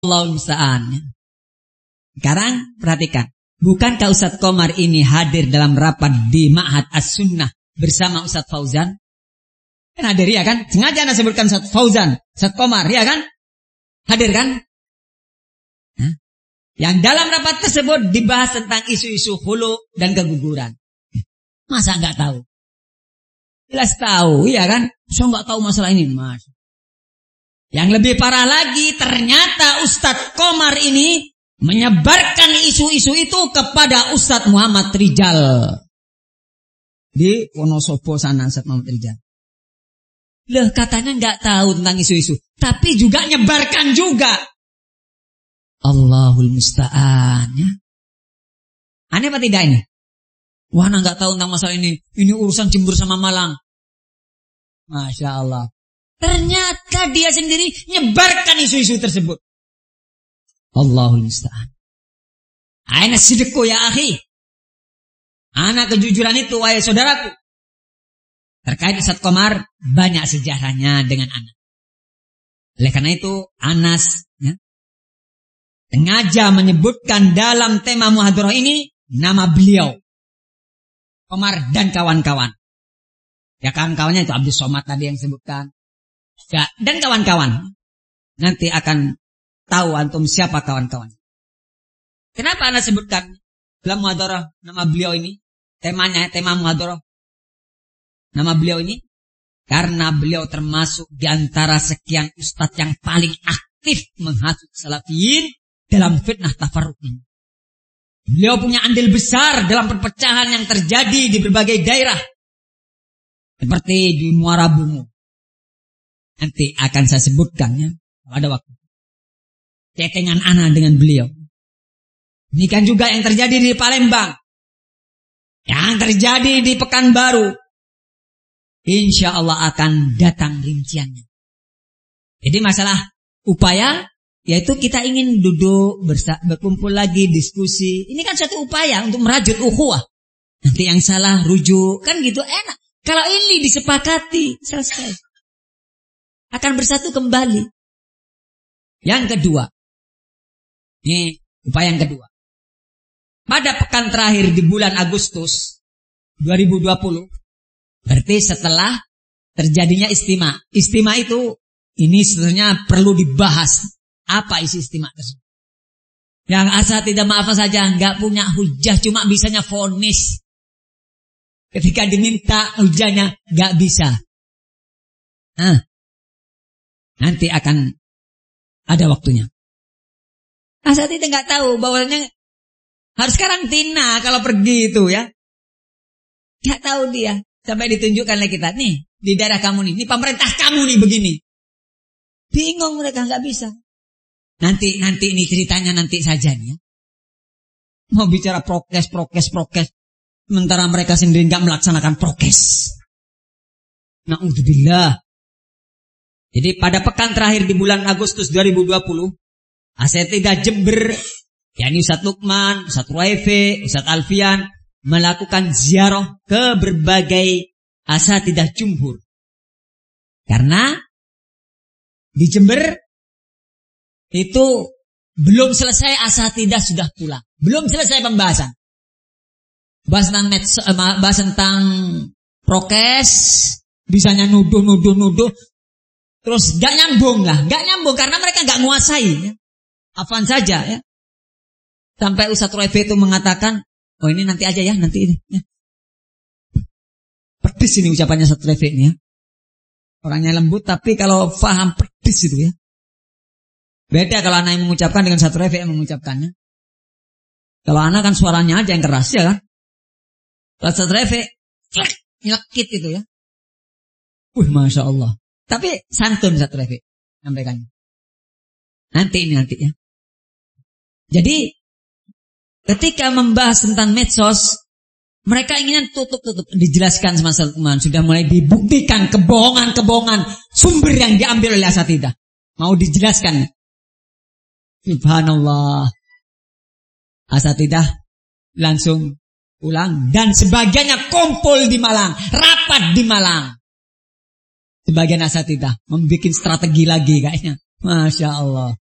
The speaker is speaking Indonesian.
Allahul musta'an. Sekarang perhatikan. Bukankah Ustadz Komar ini hadir dalam rapat di Ma'had As-Sunnah bersama Ustadz Fauzan? Kan hadir ya kan? Sengaja Anda sebutkan Ustadz Fauzan, Ustadz Komar, ya kan? Hadir kan? Hah? Yang dalam rapat tersebut dibahas tentang isu-isu hulu dan keguguran. Masa nggak tahu? Jelas tahu, iya kan? So nggak tahu masalah ini, Mas. Yang lebih parah lagi, ternyata Ustadz Komar ini menyebarkan isu-isu itu kepada Ustadz Muhammad Rijal di Wonosobo sana. Ustadz Muhammad Rijal, loh katanya nggak tahu tentang isu-isu, tapi juga nyebarkan juga. Allahul musta'an ya. Aneh apa tidak ini? Wah, nggak tahu tentang masalah ini. Ini urusan Jember sama Malang. Masya Allah. Ternyata dia sendiri nyebarkan isu-isu tersebut. Allahul musta'an. Aina sidqu ya akhi. Anak kejujuran itu, wahai saudaraku. Terkait Ustadz Komar, banyak sejarahnya dengan anak. Oleh karena itu, Anas ya, sengaja menyebutkan dalam tema muhadarah ini nama beliau, Komar dan kawan-kawan. Ya kawan-kawannya itu Abdul Somad tadi yang sebutkan. Ya, dan kawan-kawan. Nanti akan tahu antum siapa kawan-kawan. Kenapa Anda sebutkan dalam muhadarah nama beliau ini? Temanya, tema muhadarah. Nama beliau ini karena beliau termasuk di antara sekian ustadz yang paling aktif menghasut salafiyin dalam fitnah tafarruq ini. Beliau punya andil besar dalam perpecahan yang terjadi di berbagai daerah. Seperti di Muara Bungu. Nanti akan saya sebutkan ya pada waktu chattingan ana dengan beliau. Demikian juga yang terjadi di Palembang, yang terjadi di Pekanbaru. Insya Allah akan datang rinciannya. Jadi masalah upaya, yaitu kita ingin duduk berkumpul lagi, diskusi. Ini kan suatu upaya untuk merajut ukhuwah. Nanti yang salah rujuk, kan gitu enak. Kalau ini disepakati, selesai. Akan bersatu kembali. Yang kedua, ini upaya yang kedua. Pada pekan terakhir di bulan Agustus 2020, berarti setelah terjadinya istima. Istima itu, ini sebenarnya perlu dibahas. Apa isi istima tersebut? Yang asal tidak maaf saja, nggak punya hujah, cuma bisanya vonis. Ketika diminta hujahnya, nggak bisa. Nanti akan ada waktunya. Asal tidak nggak tahu bahwanya harus karantina kalau pergi itu ya. Nggak tahu dia. Sampai ditunjukkan oleh kita, nih di daerah kamu nih, ini pemerintah kamu nih begini. Bingung mereka, nggak bisa. Nanti ini ceritanya nanti saja nih ya. Mau bicara prokes. Sementara mereka sendiri nggak melaksanakan prokes. Na'udzubillah. Jadi pada pekan terakhir di bulan Agustus 2020, Asatidah Jember, yakni Ustadz Lukman, Ustadz Ruaife, Ustadz Alfian, melakukan ziarah ke berbagai asatidah jumhur. Karena di Jember itu belum selesai asatidah sudah pulang. Belum selesai pembahasan. Bahas tentang prokes, bisanya nuduh. Terus gak nyambung karena mereka gak menguasai ya. Afan saja ya. Sampai Ustadz Ruaife itu mengatakan, oh ini nanti aja ya, nanti ini ya. Pedis ini ucapannya Ustadz Ruaife ini ya. Orangnya lembut tapi kalau faham pedis itu ya. Beda kalau anak yang mengucapkan dengan Ustadz Ruaife yang mengucapkannya. Kalau anak kan suaranya aja yang keras ya kan. Kalau Ustadz Ruaife nyelekit itu ya. Masya Allah. Tapi santun Ustadz Ruaife sampaikannya. Nanti ya. Jadi ketika membahas tentang medsos, mereka inginnya tutup. Dijelaskan sama teman, sudah mulai dibuktikan kebohongan sumber yang diambil oleh asatidah. Mau dijelaskan. Subhanallah. Asatidah langsung pulang dan sebagiannya kumpul di Malang, rapat di Malang. Sebagian asatidah membuat strategi lagi kayaknya. Masya Allah.